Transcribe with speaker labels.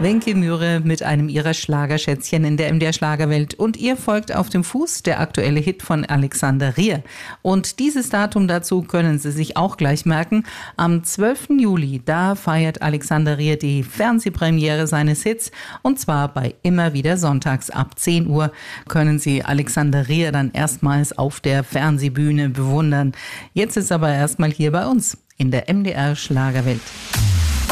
Speaker 1: Wenke Myhre mit einem ihrer Schlagerschätzchen in der MDR Schlagerwelt. Und ihr folgt auf dem Fuß der aktuelle Hit von Alexander Rier. Und dieses Datum dazu können Sie sich auch gleich merken. Am 12. Juli, da feiert Alexander Rier die Fernsehpremiere seines Hits. Und zwar bei Immer wieder sonntags ab 10 Uhr können Sie Alexander Rier dann erstmals auf der Fernsehbühne bewundern. Jetzt ist aber erstmal hier bei uns in der MDR Schlagerwelt.